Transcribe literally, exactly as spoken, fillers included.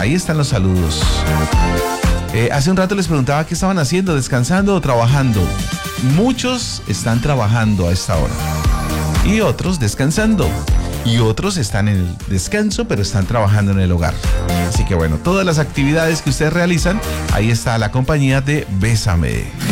Ahí están los saludos. Eh, hace un rato les preguntaba qué estaban haciendo, descansando o trabajando. Muchos están trabajando a esta hora y otros descansando. Y otros están en el descanso, pero están trabajando en el hogar. Así que bueno, todas las actividades que ustedes realizan, ahí está la compañía de Bésame.